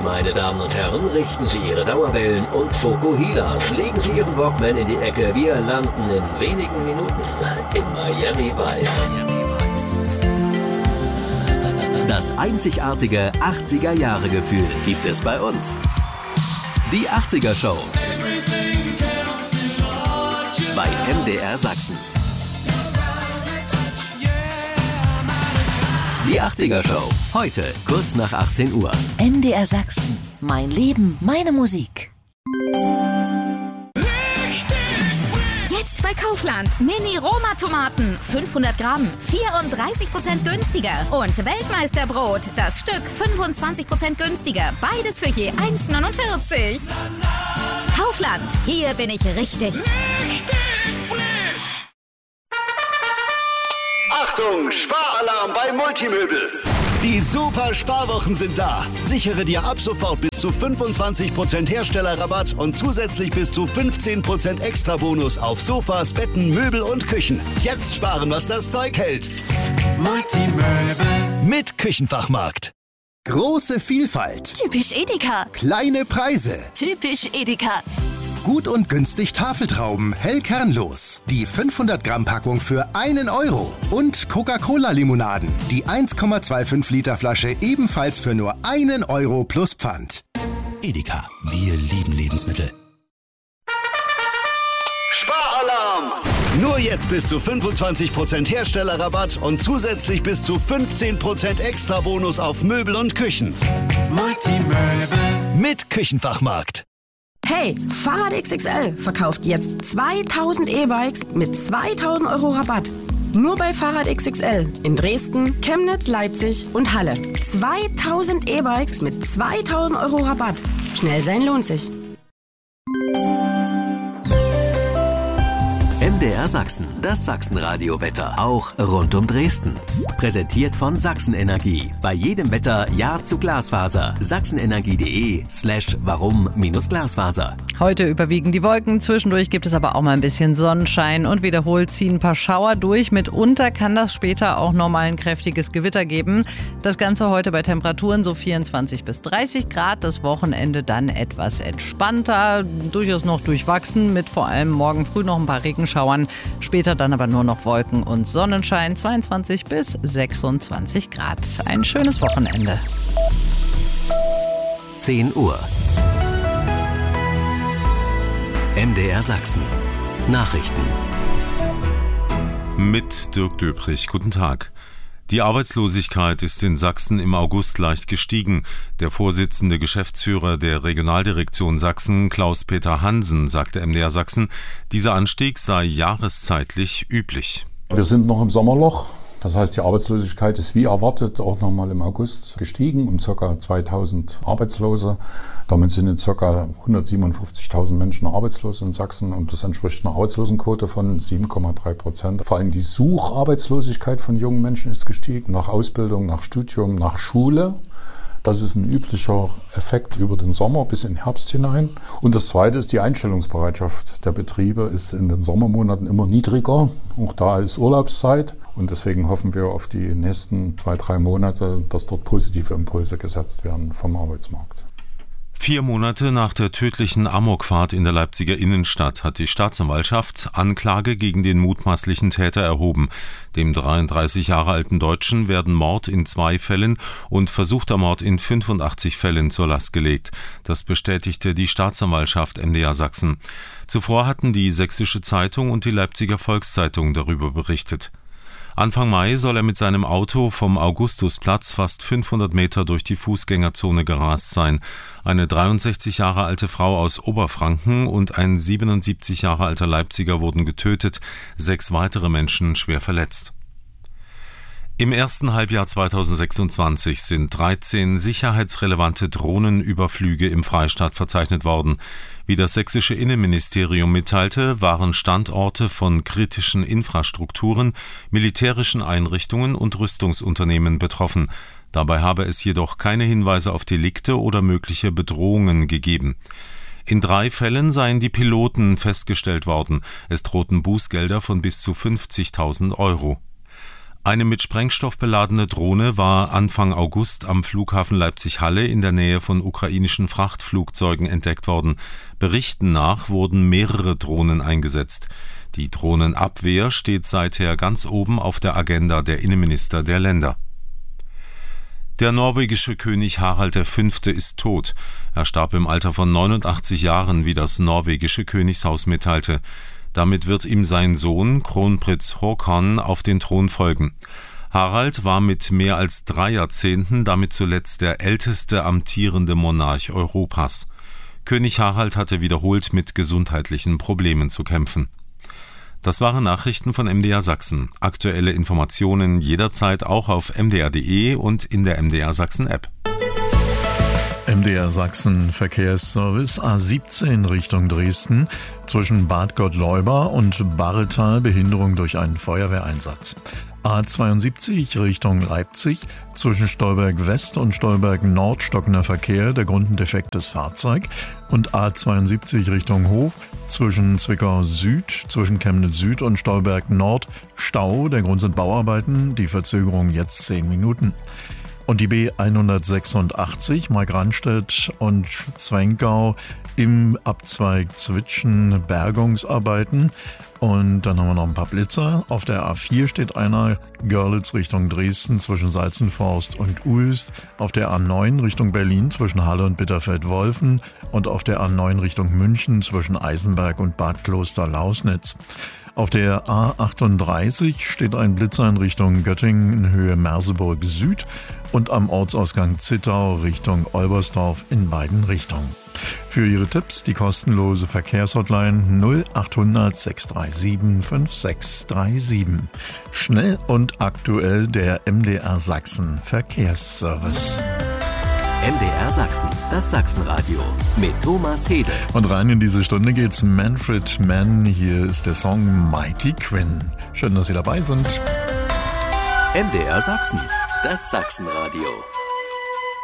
Meine Damen und Herren, richten Sie Ihre Dauerwellen und Fokuhilas. Legen Sie Ihren Walkman in die Ecke. Wir landen in wenigen Minuten in Miami Vice. Das einzigartige 80er-Jahre-Gefühl gibt es bei uns. Die 80er Show bei MDR Sachsen. Die 80er Show, heute kurz nach 18 Uhr. MDR Sachsen, mein Leben, meine Musik. Jetzt bei Kaufland. Mini-Roma-Tomaten. 500 Gramm. 34% günstiger. Und Weltmeisterbrot. Das Stück 25% günstiger. Beides für je 1,49. Kaufland. Hier bin ich richtig. Achtung, Sparalarm bei Multimöbel. Die super Sparwochen sind da. Sichere dir ab sofort bis zu 25% Herstellerrabatt und zusätzlich bis zu 15% Extrabonus auf Sofas, Betten, Möbel und Küchen. Jetzt sparen, was das Zeug hält. Multimöbel mit Küchenfachmarkt. Große Vielfalt. Typisch Edeka. Kleine Preise. Typisch Edeka. Gut und günstig Tafeltrauben, hell kernlos. Die 500 Gramm Packung für 1 Euro. Und Coca-Cola-Limonaden. Die 1,25 Liter Flasche ebenfalls für nur 1 Euro plus Pfand. Edeka, wir lieben Lebensmittel. Sparalarm! Nur jetzt bis zu 25% Herstellerrabatt und zusätzlich bis zu 15% Extrabonus auf Möbel und Küchen. Multimöbel mit Küchenfachmarkt. Hey, Fahrrad XXL verkauft jetzt 2000 E-Bikes mit 2000 Euro Rabatt. Nur bei Fahrrad XXL in Dresden, Chemnitz, Leipzig und Halle. 2000 E-Bikes mit 2000 Euro Rabatt. Schnell sein lohnt sich. MDR Sachsen, das Sachsenradio-Wetter, auch rund um Dresden. Präsentiert von Sachsenenergie. Bei jedem Wetter Ja zu Glasfaser. sachsenenergie.de/warum-Glasfaser. Heute überwiegen die Wolken, zwischendurch gibt es aber auch mal ein bisschen Sonnenschein und wiederholt ziehen ein paar Schauer durch. Mitunter kann das später auch nochmal ein kräftiges Gewitter geben. Das Ganze heute bei Temperaturen so 24 bis 30 Grad. Das Wochenende dann etwas entspannter, durchaus noch durchwachsen mit vor allem morgen früh noch ein paar Regenschauern. Später dann aber nur noch Wolken und Sonnenschein, 22 bis 26 Grad. Ein schönes Wochenende. 10 Uhr. MDR Sachsen. Nachrichten. Mit Dirk Döprich. Guten Tag. Die Arbeitslosigkeit ist in Sachsen im August leicht gestiegen. Der Vorsitzende Geschäftsführer der Regionaldirektion Sachsen, Klaus-Peter Hansen, sagte MDR Sachsen, dieser Anstieg sei jahreszeitlich üblich. Wir sind noch im Sommerloch. Das heißt, die Arbeitslosigkeit ist wie erwartet auch nochmal im August gestiegen um ca. 2000 Arbeitslose. Damit sind jetzt ca. 157.000 Menschen arbeitslos in Sachsen und das entspricht einer Arbeitslosenquote von 7,3%. Vor allem die Sucharbeitslosigkeit von jungen Menschen ist gestiegen, nach Ausbildung, nach Studium, nach Schule. Das ist ein üblicher Effekt über den Sommer bis in den Herbst hinein. Und das Zweite ist, die Einstellungsbereitschaft der Betriebe ist in den Sommermonaten immer niedriger. Auch da ist Urlaubszeit. Und deswegen hoffen wir auf die nächsten 2-3 Monate, dass dort positive Impulse gesetzt werden vom Arbeitsmarkt. 4 Monate nach der tödlichen Amokfahrt in der Leipziger Innenstadt hat die Staatsanwaltschaft Anklage gegen den mutmaßlichen Täter erhoben. Dem 33 Jahre alten Deutschen werden Mord in 2 Fällen und versuchter Mord in 85 Fällen zur Last gelegt. Das bestätigte die Staatsanwaltschaft MDR Sachsen. Zuvor hatten die Sächsische Zeitung und die Leipziger Volkszeitung darüber berichtet. Anfang Mai soll er mit seinem Auto vom Augustusplatz fast 500 Meter durch die Fußgängerzone gerast sein. Eine 63 Jahre alte Frau aus Oberfranken und ein 77 Jahre alter Leipziger wurden getötet, 6 weitere Menschen schwer verletzt. Im ersten Halbjahr 2026 sind 13 sicherheitsrelevante Drohnenüberflüge im Freistaat verzeichnet worden. Wie das sächsische Innenministerium mitteilte, waren Standorte von kritischen Infrastrukturen, militärischen Einrichtungen und Rüstungsunternehmen betroffen. Dabei habe es jedoch keine Hinweise auf Delikte oder mögliche Bedrohungen gegeben. In 3 Fällen seien die Piloten festgestellt worden. Es drohten Bußgelder von bis zu 50.000 Euro. Eine mit Sprengstoff beladene Drohne war Anfang August am Flughafen Leipzig-Halle in der Nähe von ukrainischen Frachtflugzeugen entdeckt worden. Berichten nach wurden mehrere Drohnen eingesetzt. Die Drohnenabwehr steht seither ganz oben auf der Agenda der Innenminister der Länder. Der norwegische König Harald V. ist tot. Er starb im Alter von 89 Jahren, wie das norwegische Königshaus mitteilte. Damit wird ihm sein Sohn, Kronprinz Håkon, auf den Thron folgen. Harald war mit mehr als 3 Jahrzehnten damit zuletzt der älteste amtierende Monarch Europas. König Harald hatte wiederholt mit gesundheitlichen Problemen zu kämpfen. Das waren Nachrichten von MDR Sachsen. Aktuelle Informationen jederzeit auch auf mdr.de und in der MDR Sachsen App. MDR Sachsen Verkehrsservice A17 Richtung Dresden, zwischen Bad Gottleuba und Barretal Behinderung durch einen Feuerwehreinsatz. A72 Richtung Leipzig, zwischen Stolberg West und Stolberg Nord stockender Verkehr, der Grund ein defektes Fahrzeug. Und A72 Richtung Hof, zwischen Zwickau Süd, zwischen Chemnitz Süd und Stolberg Nord Stau, der Grund sind Bauarbeiten, die Verzögerung jetzt 10 Minuten. Und die B186 Markranstädt und Zwenkau im Abzweig Zwitschen Bergungsarbeiten. Und dann haben wir noch ein paar Blitzer. Auf der A4 steht einer, Görlitz Richtung Dresden zwischen Salzenforst und Uelst. Auf der A9 Richtung Berlin zwischen Halle und Bitterfeld-Wolfen. Und auf der A9 Richtung München zwischen Eisenberg und Bad Kloster-Lausnitz. Auf der A38 steht ein Blitzer in Richtung Göttingen in Höhe Merseburg Süd und am Ortsausgang Zittau Richtung Olbersdorf in beiden Richtungen. Für Ihre Tipps die kostenlose Verkehrshotline 0800 637 5637. Schnell und aktuell der MDR Sachsen Verkehrsservice. MDR Sachsen, das Sachsenradio mit Thomas Hede. Und rein in diese Stunde geht's Manfred Mann. Hier ist der Song Mighty Quinn. Schön, dass Sie dabei sind. MDR Sachsen, das Sachsenradio.